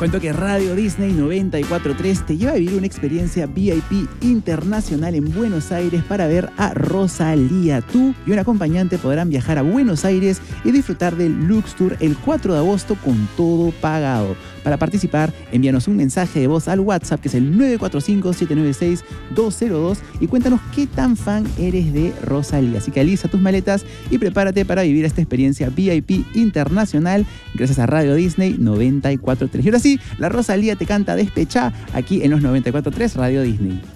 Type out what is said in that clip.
cuento que Radio Disney 94.3 te lleva a vivir una experiencia VIP internacional en Buenos Aires para ver a Rosalía. Tú y un acompañante podrán viajar a Buenos Aires y disfrutar del Lux Tour el 4 de agosto con todo pagado. Para participar, envíanos un mensaje de voz al WhatsApp, que es el 945-796-202, y cuéntanos qué tan fan eres de Rosalía. Así que alista tus maletas y prepárate para vivir esta experiencia VIP internacional gracias a Radio Disney 94.3. Y ahora sí, la Rosalía te canta Despechá aquí en los 94.3 Radio Disney.